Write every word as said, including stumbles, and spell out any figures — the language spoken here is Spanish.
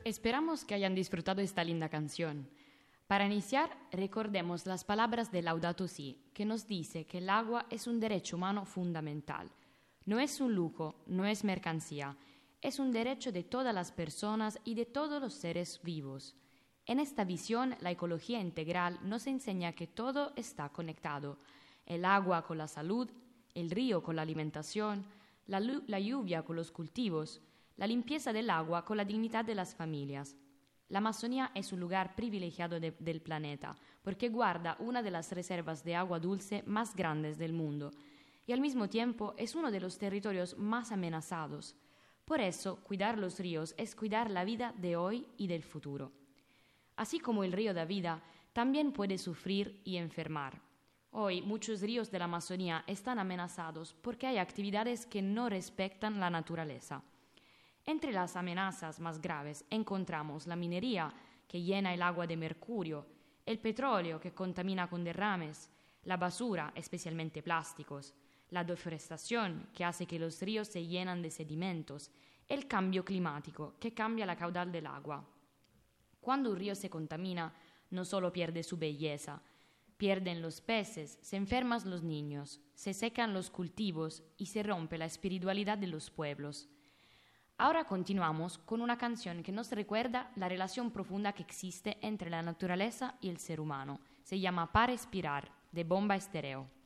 Esperamos que hayan disfrutado esta linda canción. Para iniciar, recordemos las palabras de Laudato Si, que nos dice que el agua es un derecho humano fundamental. No es un lujo, no es mercancía, es un derecho de todas las personas y de todos los seres vivos. En esta visión, la ecología integral nos enseña que todo está conectado. El agua con la salud, el río con la alimentación, la, la lluvia con los cultivos, la limpieza del agua con la dignidad de las familias. La Amazonía es un lugar privilegiado de, del planeta porque guarda una de las reservas de agua dulce más grandes del mundo y al mismo tiempo es uno de los territorios más amenazados. Por eso, cuidar los ríos es cuidar la vida de hoy y del futuro. Así como el río da vida, también puede sufrir y enfermar. Hoy muchos ríos de la Amazonía están amenazados porque hay actividades que no respetan la naturaleza. Entre las amenazas más graves encontramos la minería, que llena el agua de mercurio, el petróleo, que contamina con derrames, la basura, especialmente plásticos, la deforestación, que hace que los ríos se llenan de sedimentos, el cambio climático, que cambia la caudal del agua. Cuando un río se contamina, no solo pierde su belleza, pierden los peces, se enferman los niños, se secan los cultivos y se rompe la espiritualidad de los pueblos. Ahora continuamos con una canción que nos recuerda la relación profunda que existe entre la naturaleza y el ser humano. Se llama Pa' Respirar, de Bomba Estéreo.